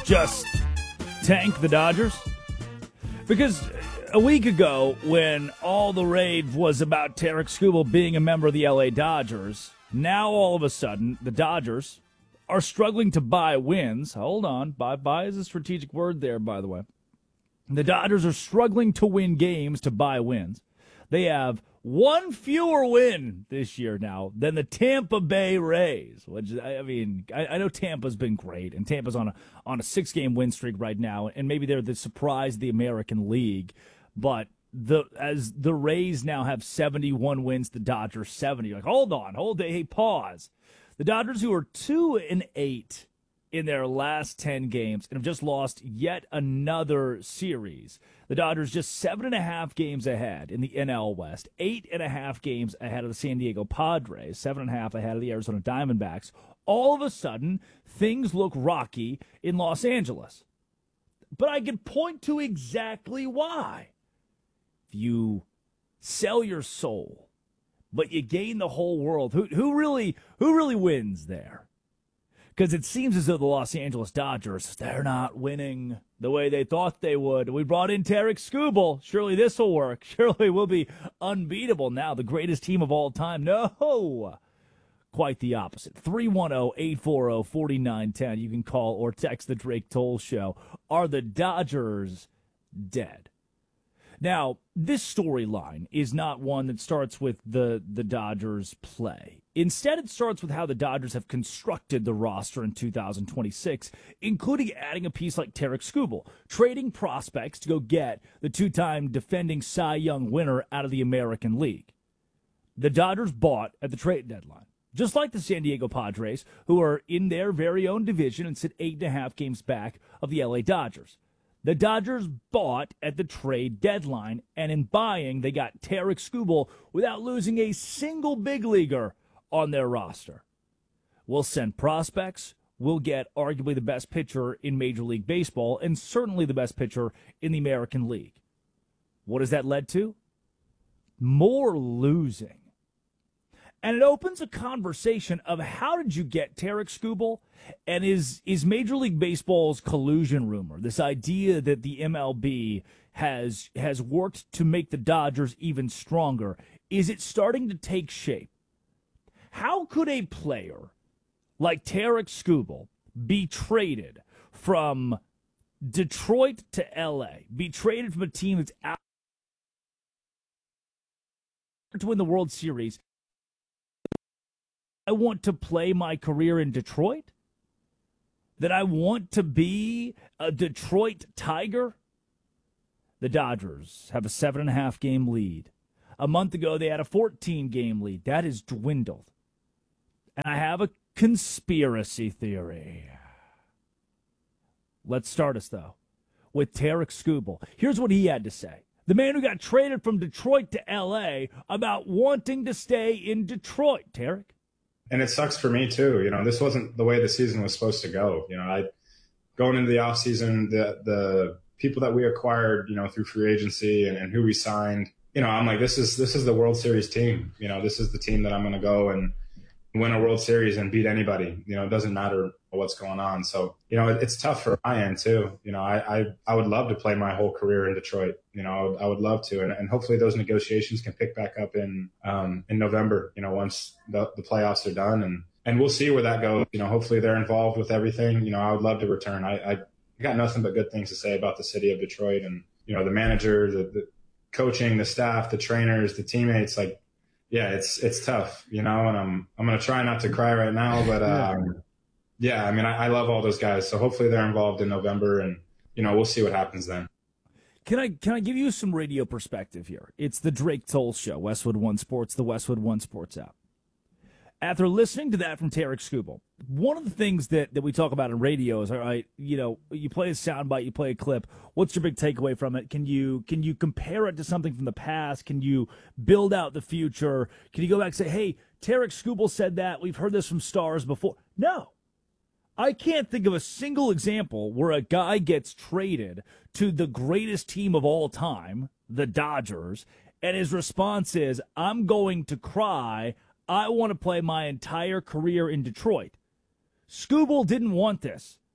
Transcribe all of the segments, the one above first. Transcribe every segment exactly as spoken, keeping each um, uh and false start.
just tank the Dodgers? Because a week ago, when all the rave was about Tarik Skubal being a member of the L A Dodgers, now all of a sudden, the Dodgers are struggling to buy wins. Hold on. Buy, buy is a strategic word there, by the way. The Dodgers are struggling to win games to buy wins. They have one fewer win this year now than the Tampa Bay Rays, which, I mean, I, I know Tampa's been great, and Tampa's on a on a six-game win streak right now, and maybe they're the surprise of the American League, but the as the Rays now have seventy-one wins, the Dodgers seventy. You're like, hold on, hold on, hey, pause. The Dodgers, who are two and eight in their last ten games and have just lost yet another series. The Dodgers just seven and a half games ahead in the N L West, eight and a half games ahead of the San Diego Padres, seven and a half ahead of the Arizona Diamondbacks. All of a sudden, things look rocky in Los Angeles. But I can point to exactly why. If you sell your soul, but you gain the whole world, who who really who really wins there? Because it seems as though the Los Angeles Dodgers, they're not winning the way they thought they would. We brought in Tarik Skubal. Surely this will work. Surely we'll be unbeatable now, the greatest team of all time. No, quite the opposite. three one zero, eight four zero, four nine one zero. You can call or text the Drake Toll Show. Are the Dodgers dead? Now, this storyline is not one that starts with the, the Dodgers' play. Instead, it starts with how the Dodgers have constructed the roster in two thousand twenty-six, including adding a piece like Tarik Skubal, trading prospects to go get the two-time defending Cy Young winner out of the American League. The Dodgers bought at the trade deadline, just like the San Diego Padres, who are in their very own division and sit eight and a half games back of the L A Dodgers. The Dodgers bought at the trade deadline, and in buying, they got Tarik Skubal without losing a single big leaguer on their roster. We'll send prospects. We'll get arguably the best pitcher in Major League Baseball and certainly the best pitcher in the American League. What has that led to? More losing. And it opens a conversation of how did you get Tarik Skubal? And is is Major League Baseball's collusion rumor, this idea that the M L B has has worked to make the Dodgers even stronger, is it starting to take shape? How could a player like Tarik Skubal be traded from Detroit to L A, be traded from a team that's out to win the World Series? I want to play my career in Detroit? That I want to be a Detroit Tiger? The Dodgers have a seven and a half game lead. A month ago, they had a fourteen game lead. That has dwindled. And I have a conspiracy theory. Let's start us, though, with Tarik Skubal. Here's what he had to say. The man who got traded from Detroit to L A about wanting to stay in Detroit. Tarik? And it sucks for me too. You know, this wasn't the way the season was supposed to go. You know, I going into the offseason, the the people that we acquired, you know, through free agency and, and who we signed, you know, I'm like, this is this is the World Series team. You know, this is the team that I'm going to go and win a World Series and beat anybody. You know, it doesn't matter what's going on. So, you know, it, it's tough for my end too. You know, I, I I would love to play my whole career in Detroit. You know, I would, I would love to, and, and hopefully those negotiations can pick back up in um, in November. You know, once the, the playoffs are done, and and we'll see where that goes. You know, hopefully they're involved with everything. You know, I would love to return. I I got nothing but good things to say about the city of Detroit, and you know, the manager, the, the coaching, the staff, the trainers, the teammates. Like, yeah, it's it's tough. You know, and I'm I'm gonna try not to cry right now, but. Um, Yeah, I mean, I, I love all those guys. So hopefully they're involved in November, and you know, we'll see what happens then. Can I can I give you some radio perspective here? It's the Drake Toll Show, Westwood One Sports, the Westwood One Sports app. After listening to that from Tarik Skubal, one of the things that, that we talk about in radio is, all right, you know, you play a soundbite, you play a clip. What's your big takeaway from it? Can you can you compare it to something from the past? Can you build out the future? Can you go back and say, hey, Tarik Skubal said that. We've heard this from stars before. No. I can't think of a single example where a guy gets traded to the greatest team of all time, the Dodgers, and his response is, I'm going to cry. I want to play my entire career in Detroit. Skubal didn't want this.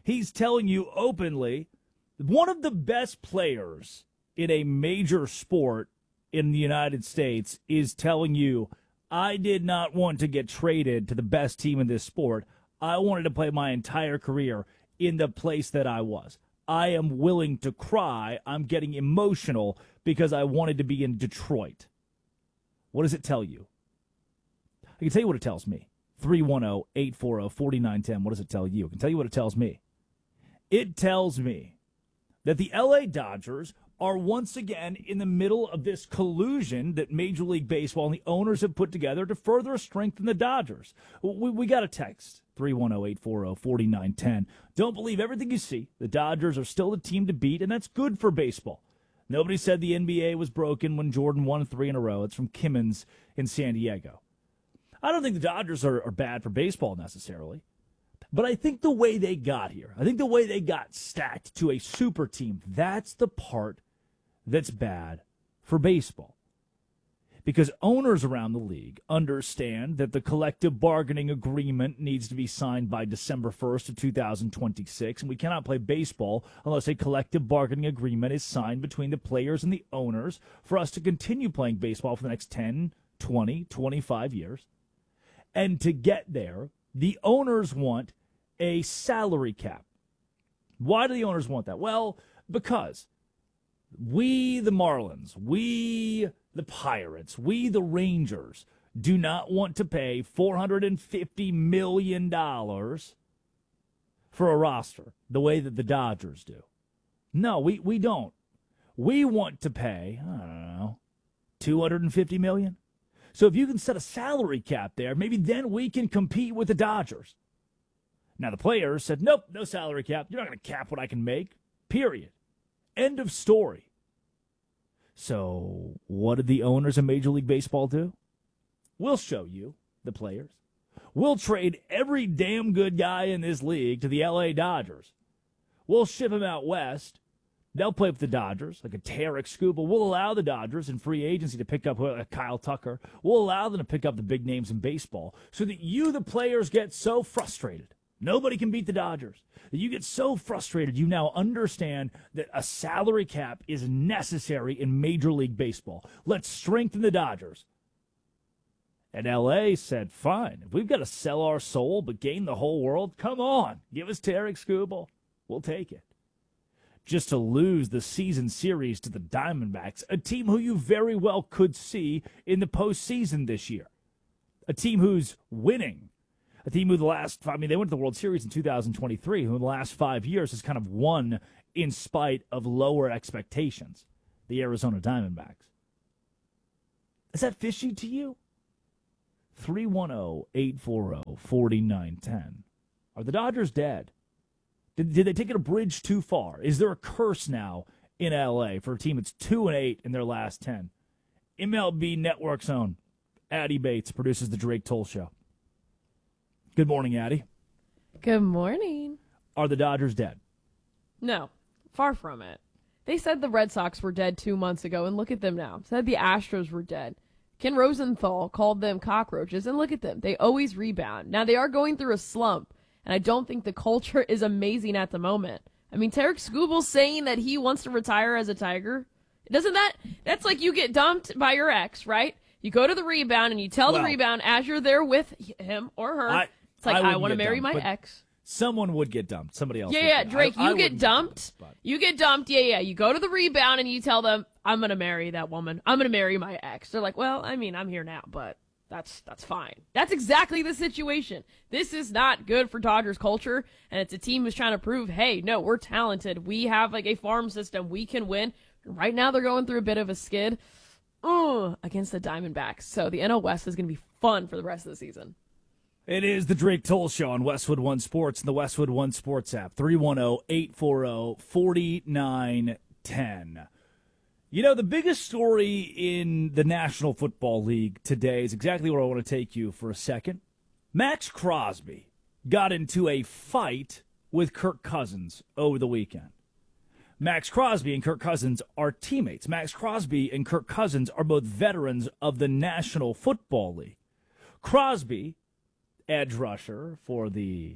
He's telling you openly, one of the best players in a major sport in the United States is telling you, I did not want to get traded to the best team in this sport. I wanted to play my entire career in the place that I was. I am willing to cry. I'm getting emotional because I wanted to be in Detroit. What does it tell you? I can tell you what it tells me. three one zero, eight four zero, four nine one zero. What does it tell you? I can tell you what it tells me. It tells me that the L A Dodgers are once again in the middle of this collusion that Major League Baseball and the owners have put together to further strengthen the Dodgers. We, we got a text, three one zero, eight four zero, four nine one zero. Don't believe everything you see. The Dodgers are still the team to beat, and that's good for baseball. Nobody said the N B A was broken when Jordan won three in a row. It's from Kimmons in San Diego. I don't think the Dodgers are, are bad for baseball necessarily. But I think the way they got here, I think the way they got stacked to a super team, that's the part that's bad for baseball. Because owners around the league understand that the collective bargaining agreement needs to be signed by December first of two thousand twenty-six, and we cannot play baseball unless a collective bargaining agreement is signed between the players and the owners for us to continue playing baseball for the next ten, twenty, twenty-five years. And to get there, the owners want a salary cap. Why do the owners want that? Well, because we, the Marlins, we, the Pirates, we, the Rangers, do not want to pay four hundred fifty million dollars for a roster the way that the Dodgers do. No, we, we don't. We want to pay, I don't know, two hundred fifty million dollars. So if you can set a salary cap there, maybe then we can compete with the Dodgers. Now, the players said, nope, no salary cap. You're not going to cap what I can make, period. End of story. So what did the owners of Major League Baseball do? We'll show you, the players. We'll trade every damn good guy in this league to the L A Dodgers. We'll ship them out west. They'll play with the Dodgers, like a Tarek Skubal. We'll allow the Dodgers in free agency to pick up uh, Kyle Tucker. We'll allow them to pick up the big names in baseball so that you, the players, get so frustrated. Nobody can beat the Dodgers. That you get so frustrated, you now understand that a salary cap is necessary in Major League Baseball. Let's strengthen the Dodgers. And L A said, fine, if we've got to sell our soul but gain the whole world, come on, give us Tarek Skubal. We'll take it. Just to lose the season series to the Diamondbacks, a team who you very well could see in the postseason this year. A team who's winning. A team who the last, I mean, they went to the World Series in two thousand twenty-three, who in the last five years has kind of won in spite of lower expectations. The Arizona Diamondbacks. Is that fishy to you? three one zero, eight four zero, four nine one zero. Are the Dodgers dead? Did, did they take it a bridge too far? Is there a curse now in L A for a team that's two and eight in their last ten? M L B Network's own Addie Bates produces the Drake Toll Show. Good morning, Addie. Good morning. Are the Dodgers dead? No, far from it. They said the Red Sox were dead two months ago, and look at them now. Said the Astros were dead. Ken Rosenthal called them cockroaches, and look at them. They always rebound. Now, they are going through a slump, and I don't think the culture is amazing at the moment. I mean, Tarek Skubal saying that he wants to retire as a Tiger, doesn't that, that's like you get dumped by your ex, right? You go to the rebound, and you tell well, the rebound as you're there with him or her, I, it's like, I, I want to marry dumped, my ex. Someone would get dumped. Somebody else. Yeah, would yeah, get. Drake, I, you I get dumped. But... You get dumped. Yeah, yeah. You go to the rebound and you tell them, I'm going to marry that woman. I'm going to marry my ex. They're like, well, I mean, I'm here now, but that's that's fine. That's exactly the situation. This is not good for Dodgers culture, and it's a team who's trying to prove, hey, no, we're talented. We have like a farm system. We can win. Right now they're going through a bit of a skid uh, against the Diamondbacks. So the N L West is going to be fun for the rest of the season. It is the Drake Toll Show on Westwood One Sports and the Westwood One Sports app. three one zero, eight four zero, four nine one zero. You know, the biggest story in the National Football League today is exactly where I want to take you for a second. Max Crosby got into a fight with Kirk Cousins over the weekend. Max Crosby and Kirk Cousins are teammates. Max Crosby and Kirk Cousins are both veterans of the National Football League. Crosby, edge rusher for the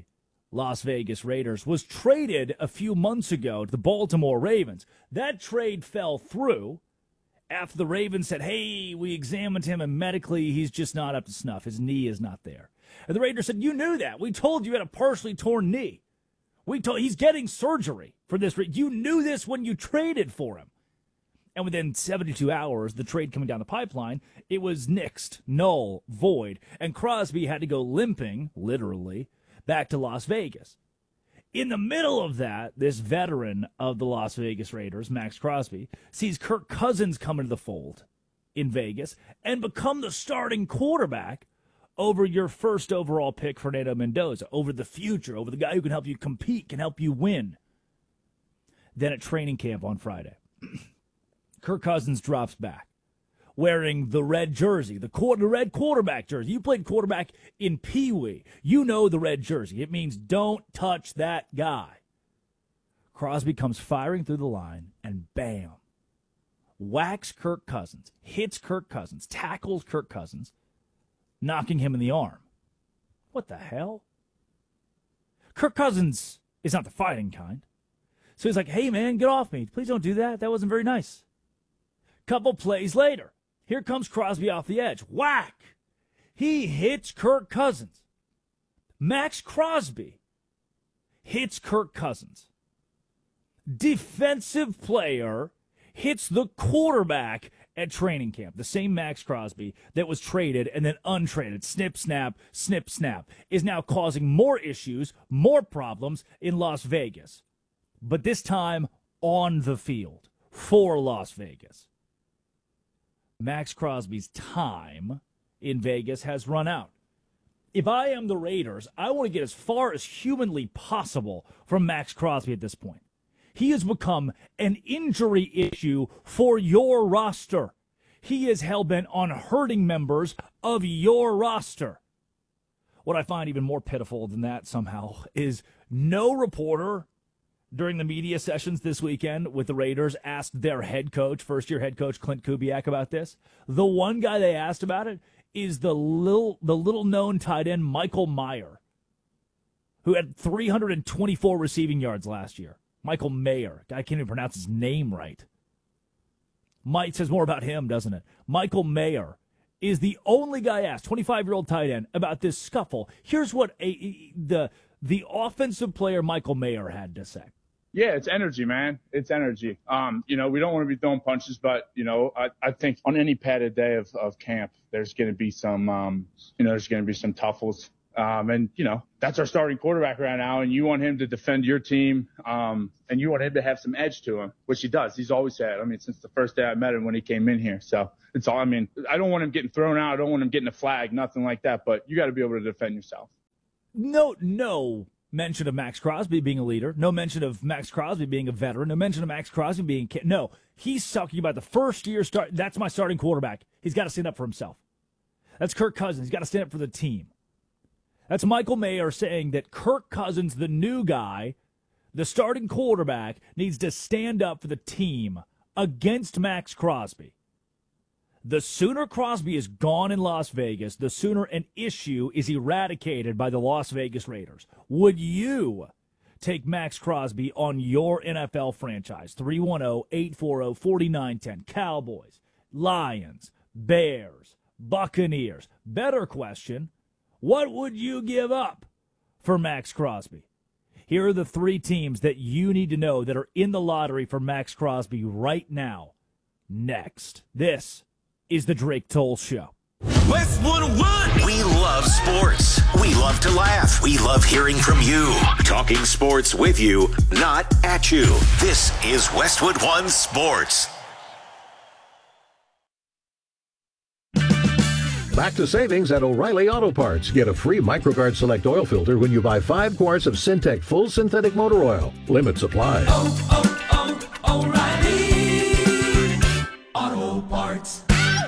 Las Vegas Raiders, was traded a few months ago to the Baltimore Ravens. That trade fell through after the Ravens said, hey, we examined him and medically he's just not up to snuff. His knee is not there. And the Raiders said, you knew that. We told you he had a partially torn knee. We told he's getting surgery for this. You knew this when you traded for him. And within seventy-two hours, the trade coming down the pipeline, it was nixed, null, void. And Crosby had to go limping, literally, back to Las Vegas. In the middle of that, this veteran of the Las Vegas Raiders, Max Crosby, sees Kirk Cousins come into the fold in Vegas and become the starting quarterback over your first overall pick, Fernando Mendoza, over the future, over the guy who can help you compete, can help you win. Then at training camp on Friday, Kirk Cousins drops back wearing the red jersey, the, quarter, the red quarterback jersey. You played quarterback in Pee Wee. You know the red jersey. It means don't touch that guy. Crosby comes firing through the line, and bam, whacks Kirk Cousins, hits Kirk Cousins, tackles Kirk Cousins, knocking him in the arm. What the hell? Kirk Cousins is not the fighting kind. So he's like, hey, man, get off me. Please don't do that. That wasn't very nice. Couple plays later, here comes Crosby off the edge. Whack! He hits Kirk Cousins. Max Crosby hits Kirk Cousins. Defensive player hits the quarterback at training camp. The same Max Crosby that was traded and then untraded, snip, snap, snip, snap, is now causing more issues, more problems in Las Vegas. But this time on the field for Las Vegas. Max Crosby's time in Vegas has run out. If I am the Raiders, I want to get as far as humanly possible from Max Crosby at this point. He has become an injury issue for your roster. He is hell-bent on hurting members of your roster. What I find even more pitiful than that somehow is no reporter during the media sessions this weekend with the Raiders asked their head coach, first-year head coach Clint Kubiak, about this. The one guy they asked about it is the little the little-known tight end Michael Mayer, who had three hundred twenty-four receiving yards last year. Michael Mayer. I can't even pronounce his name right. Mike says more about him, doesn't it? Michael Mayer is the only guy asked, twenty-five-year-old tight end, about this scuffle. Here's what a, the the offensive player Michael Mayer had to say. Yeah, it's energy, man. It's energy. Um, you know, we don't want to be throwing punches, but, you know, I, I think on any padded day of, of camp, there's going to be some, um, you know, there's going to be some tuffles. Um, and, you know, that's our starting quarterback right now, and you want him to defend your team, um, and you want him to have some edge to him, which he does. He's always had. I mean, since the first day I met him when he came in here. So it's all, I mean, I don't want him getting thrown out. I don't want him getting a flag, nothing like that, but you got to be able to defend yourself. No, no mention of Max Crosby being a leader. No mention of Max Crosby being a veteran. No mention of Max Crosby being – no. He's talking about the first year start. That's my starting quarterback. He's got to stand up for himself. That's Kirk Cousins. He's got to stand up for the team. That's Michael Mayer saying that Kirk Cousins, the new guy, the starting quarterback, needs to stand up for the team against Max Crosby. The sooner Crosby is gone in Las Vegas, the sooner an issue is eradicated by the Las Vegas Raiders. Would you take Max Crosby on your N F L franchise? three one zero, eight four zero, four nine one zero. Cowboys, Lions, Bears, Buccaneers. Better question, what would you give up for Max Crosby? Here are the three teams that you need to know that are in the lottery for Max Crosby right now. Next, this is the Drake Toll Show. Westwood One. We love sports. We love to laugh. We love hearing from you. Talking sports with you, not at you. This is Westwood One Sports. Back to savings at O'Reilly Auto Parts. Get a free MicroGuard Select Oil Filter when you buy five quarts of Syntec Full Synthetic Motor Oil. Limit supply. Oh, oh, oh, O'Reilly Auto Parts.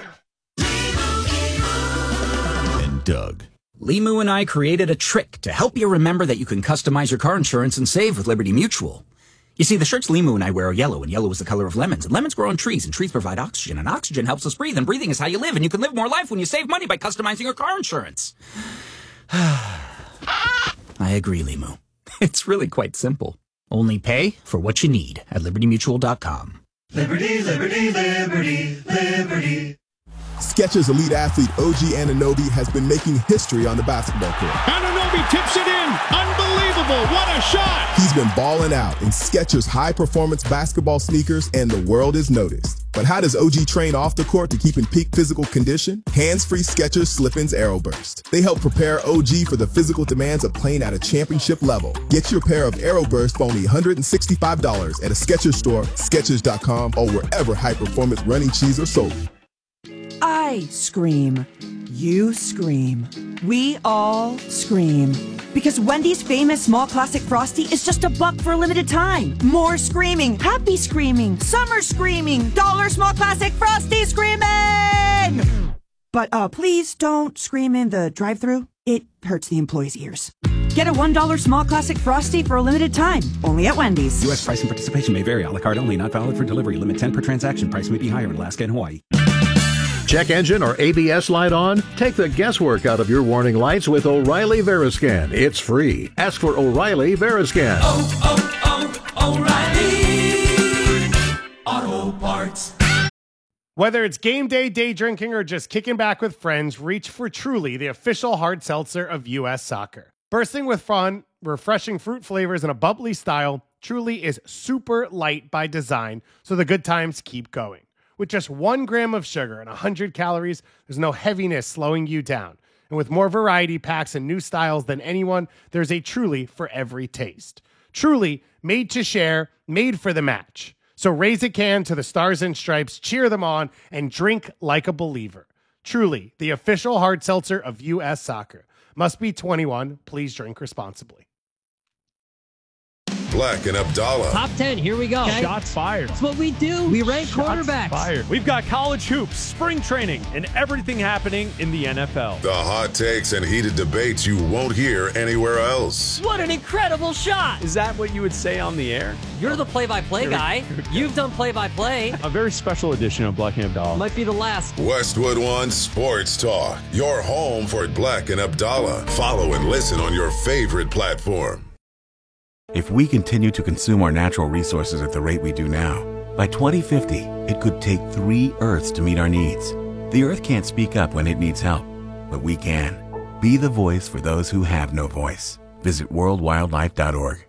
And Doug. Limu and I created a trick to help you remember that you can customize your car insurance and save with Liberty Mutual. You see, the shirts Limu and I wear are yellow, and yellow is the color of lemons, and lemons grow on trees, and trees provide oxygen, and oxygen helps us breathe, and breathing is how you live, and you can live more life when you save money by customizing your car insurance. I agree, Limu. It's really quite simple. Only pay for what you need at liberty mutual dot com. Liberty, liberty, liberty, liberty. Skechers elite athlete O G Anunoby has been making history on the basketball court. Anunoby tips it in. Unbelievable. What a shot. He's been balling out in Skechers high-performance basketball sneakers, and the world has noticed. But how does O G train off the court to keep in peak physical condition? Hands-free Skechers Slip-ins Aeroburst. They help prepare O G for the physical demands of playing at a championship level. Get your pair of Aeroburst for only one hundred sixty-five dollars at a Skechers store, Skechers dot com, or wherever high-performance running shoes are sold. I scream. You scream. We all scream. Because Wendy's famous small classic Frosty is just a buck for a limited time. More screaming, happy screaming, summer screaming, dollar small classic Frosty screaming! But uh, please don't scream in the drive-thru. It hurts the employees' ears. Get a one dollar small classic Frosty for a limited time, only at Wendy's. U S price and participation may vary. A la carte only, not valid for delivery. Limit ten per transaction. Price may be higher in Alaska and Hawaii. Check engine or A B S light on? Take the guesswork out of your warning lights with O'Reilly Veriscan. It's free. Ask for O'Reilly Veriscan. Oh, oh, oh, O'Reilly Auto Parts. Whether it's game day, day drinking, or just kicking back with friends, reach for Truly, the official hard seltzer of U S Soccer. Bursting with fun, refreshing fruit flavors, and a bubbly style, Truly is super light by design, so the good times keep going. With just one gram of sugar and one hundred calories, there's no heaviness slowing you down. And with more variety packs and new styles than anyone, there's a Truly for every taste. Truly, made to share, made for the match. So raise a can to the Stars and Stripes, cheer them on, and drink like a believer. Truly, the official hard seltzer of U S Soccer. Must be twenty-one. Please drink responsibly. Black and Abdallah. Top ten, here we go. Okay. Shots fired. That's what we do. We rank Shots quarterbacks. Fired. We've got college hoops, spring training, and everything happening in the N F L. The hot takes and heated debates you won't hear anywhere else. What an incredible shot. Is that what you would say on the air? You're the play-by-play guy. You've done play-by-play. A very special edition of Black and Abdallah. Might be the last. Westwood One Sports Talk. Your home for Black and Abdallah. Follow and listen on your favorite platform. If we continue to consume our natural resources at the rate we do now, by twenty fifty, it could take three Earths to meet our needs. The Earth can't speak up when it needs help, but we can. Be the voice for those who have no voice. Visit world wildlife dot org.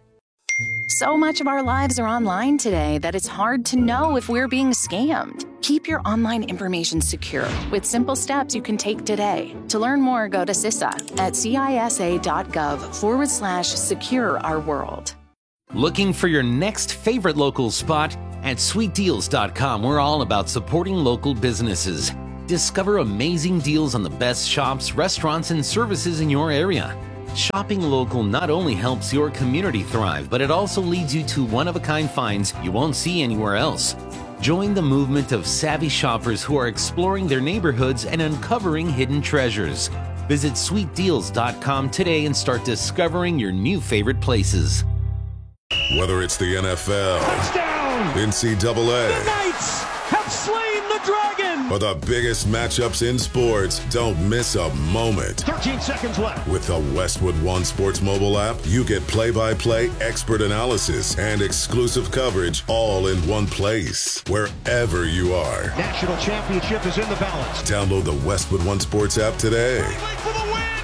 So much of our lives are online today that it's hard to know if we're being scammed. Keep your online information secure with simple steps you can take today. To learn more, go to C I S A at cisa.gov forward slash secure our world. Looking for your next favorite local spot? At sweet deals dot com, we're all about supporting local businesses. Discover amazing deals on the best shops, restaurants, and services in your area. Shopping local not only helps your community thrive, but it also leads you to one-of-a-kind finds you won't see anywhere else. Join the movement of savvy shoppers who are exploring their neighborhoods and uncovering hidden treasures. Visit sweet deals dot com today and start discovering your new favorite places. Whether it's the N F L, Touchdown! N C double A, the Knights have slain the dragon! or the biggest matchups in sports, don't miss a moment. thirteen seconds left. With the Westwood One Sports mobile app, you get play-by-play, expert analysis, and exclusive coverage all in one place, wherever you are. National championship is in the balance. Download the Westwood One Sports app today. For the win!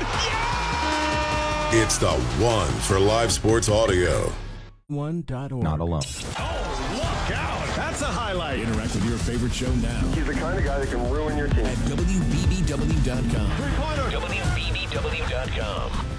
Yeah! It's the one for live sports audio. one dot org. Not alone. Oh, look out! That's a highlight. Interact with your favorite show now. He's the kind of guy that can ruin your team. At W B B W dot com. Three-pointer. W B B W dot com.